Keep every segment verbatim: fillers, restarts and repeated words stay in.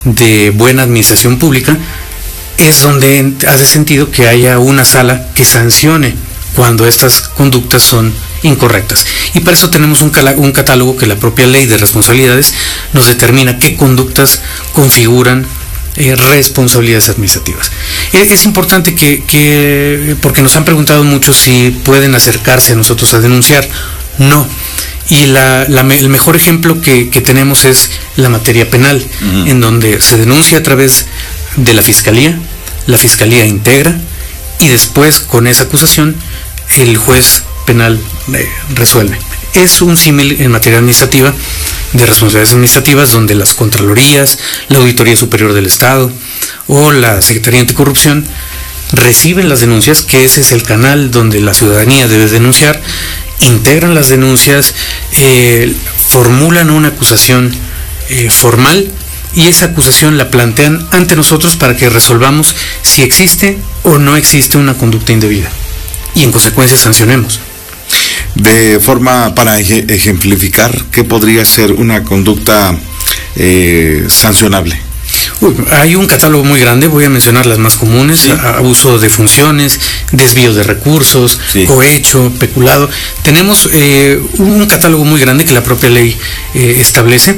de buena administración pública, es donde hace sentido que haya una sala que sancione cuando estas conductas son incorrectas. Y para eso tenemos un, cala, un catálogo que la propia ley de responsabilidades nos determina qué conductas configuran eh, responsabilidades administrativas. Es, es importante que, que, porque nos han preguntado mucho si pueden acercarse a nosotros a denunciar. No. Y la, la, el mejor ejemplo que, que tenemos es la materia penal, uh-huh. en donde se denuncia a través de la Fiscalía, la Fiscalía integra, y después con esa acusación el juez penal eh, resuelve. Es un símil en materia administrativa, de responsabilidades administrativas, donde las Contralorías, la Auditoría Superior del Estado o la Secretaría Anticorrupción reciben las denuncias, que ese es el canal donde la ciudadanía debe denunciar, integran las denuncias, eh, formulan una acusación eh, formal, y esa acusación la plantean ante nosotros para que resolvamos si existe o no existe una conducta indebida, y en consecuencia sancionemos. De forma, para ejemplificar, ¿qué podría ser una conducta eh, sancionable? Uy, hay un catálogo muy grande, voy a mencionar las más comunes: sí. Abuso de funciones, desvío de recursos, sí. cohecho, peculado. Tenemos eh, un catálogo muy grande que la propia ley eh, establece,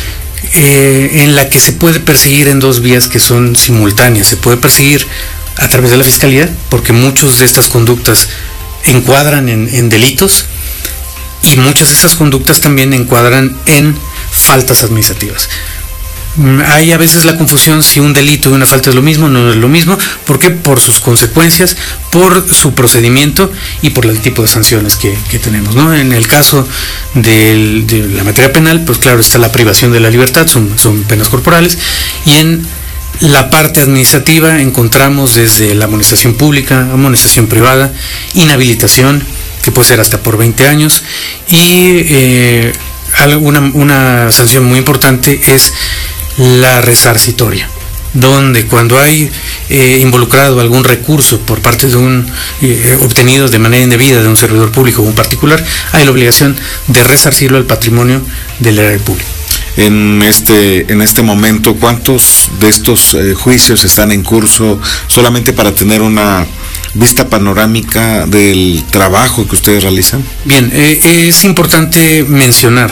eh, en la que se puede perseguir en dos vías que son simultáneas. Se puede perseguir a través de la Fiscalía, porque muchas de estas conductas encuadran en, en delitos, y muchas de estas conductas también encuadran en faltas administrativas. Hay a veces la confusión si un delito y una falta es lo mismo. No es lo mismo. ¿Por qué? Por sus consecuencias, por su procedimiento y por el tipo de sanciones que, que tenemos, ¿no? En el caso del, de la materia penal, pues claro, está la privación de la libertad, son, son penas corporales, y en la parte administrativa encontramos desde la amonestación pública, amonestación privada, inhabilitación, que puede ser hasta por veinte años, y eh, una, una sanción muy importante es la resarcitoria, donde cuando hay eh, involucrado algún recurso por parte de un eh, obtenido de manera indebida de un servidor público o un particular, hay la obligación de resarcirlo al patrimonio del erario público. En este, en este momento, ¿cuántos de estos eh, juicios están en curso, solamente para tener una vista panorámica del trabajo que ustedes realizan? Bien, eh, es importante mencionar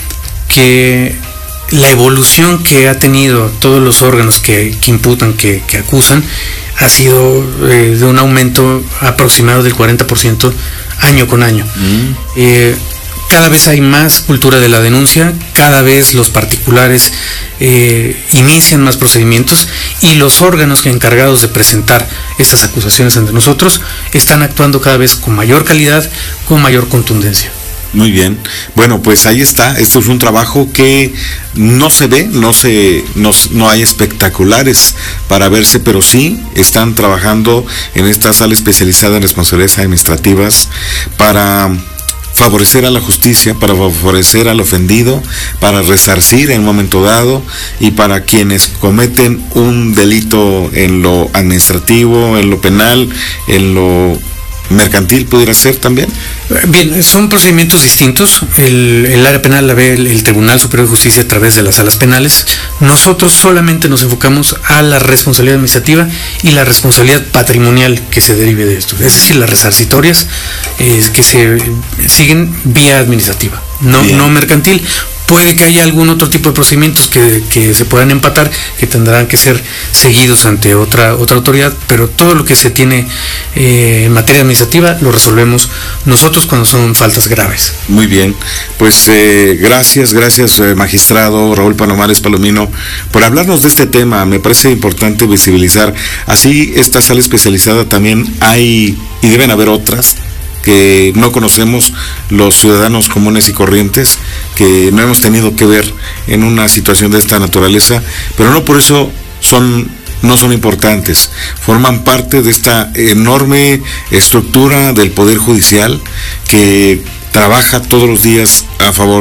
que la evolución que ha tenido todos los órganos que, que imputan, que, que acusan, ha sido eh, de un aumento aproximado del cuarenta por ciento año con año. Mm. Eh, cada vez hay más cultura de la denuncia, cada vez los particulares eh, inician más procedimientos, y los órganos encargados de presentar estas acusaciones ante nosotros están actuando cada vez con mayor calidad, con mayor contundencia. Muy bien, bueno, pues ahí está. Esto es un trabajo que no se ve, no se, no, no hay espectaculares para verse, pero sí están trabajando en esta sala especializada en responsabilidades administrativas para favorecer a la justicia, para favorecer al ofendido, para resarcir en un momento dado, y para quienes cometen un delito en lo administrativo, en lo penal, en lo mercantil, pudiera ser también. Bien, son procedimientos distintos. El, el área penal la ve el, el Tribunal Superior de Justicia a través de las salas penales. Nosotros solamente nos enfocamos a la responsabilidad administrativa y la responsabilidad patrimonial que se derive de esto, es decir, las resarcitorias eh, que se siguen vía administrativa, no, no mercantil. Puede que haya algún otro tipo de procedimientos que, que se puedan empatar, que tendrán que ser seguidos ante otra otra autoridad, pero todo lo que se tiene eh, en materia administrativa lo resolvemos nosotros cuando son faltas graves. Muy bien, pues eh, gracias, gracias eh, magistrado Raúl Palomares Palomino, por hablarnos de este tema. Me parece importante visibilizar. Así, esta sala especializada también hay, y deben haber otras, que no conocemos los ciudadanos comunes y corrientes, que no hemos tenido que ver en una situación de esta naturaleza, pero no por eso son, no son importantes. Forman parte de esta enorme estructura del Poder Judicial que trabaja todos los días a favor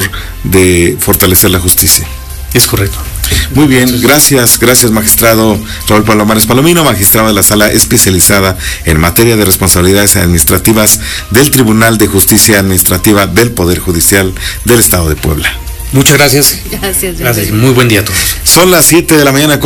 de fortalecer la justicia. Es correcto. Muy bien, gracias, gracias magistrado Raúl Palomares Palomino, magistrado de la sala especializada en materia de responsabilidades administrativas del Tribunal de Justicia Administrativa del Poder Judicial del Estado de Puebla. Muchas gracias. Gracias. Gracias. Muy buen día a todos. Son las siete de la mañana.